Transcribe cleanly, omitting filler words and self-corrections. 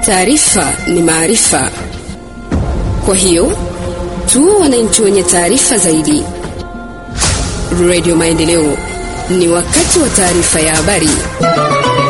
Taarifa ni maarifa. Kwa hiyo, tuwe wananchi wenye taarifa zaidi. Radio Maendeleo, ni wakati wa taarifa ya habari.